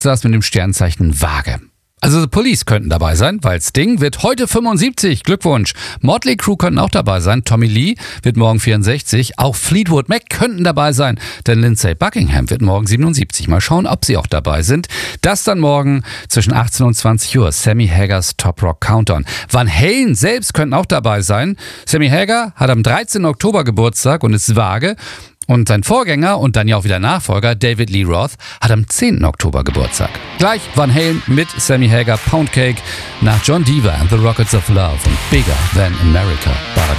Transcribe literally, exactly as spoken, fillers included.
saß mit dem Sternzeichen Waage. Also The Police könnten dabei sein, weil Sting wird heute fünfundsiebzig. Glückwunsch. Motley Crue könnten auch dabei sein. Tommy Lee wird morgen vierundsechzig. Auch Fleetwood Mac könnten dabei sein, denn Lindsay Buckingham wird morgen siebenundsiebzig. Mal schauen, ob sie auch dabei sind. Das dann morgen zwischen achtzehn und zwanzig Uhr. Sammy Hagers Top Rock Countdown. Van Halen selbst könnten auch dabei sein. Sammy Hagar hat am dreizehnten Oktober Geburtstag und ist vage. Und sein Vorgänger und dann ja auch wieder Nachfolger, David Lee Roth, hat am zehnten Oktober Geburtstag. Gleich Van Halen mit Sammy Hagar, Pound Cake nach John Deaver and the Rockets of Love und Bigger Than America.